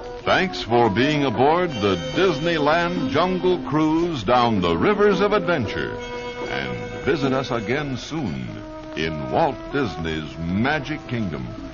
Thanks for being aboard the Disneyland Jungle Cruise down the rivers of adventure. And visit us again soon in Walt Disney's Magic Kingdom.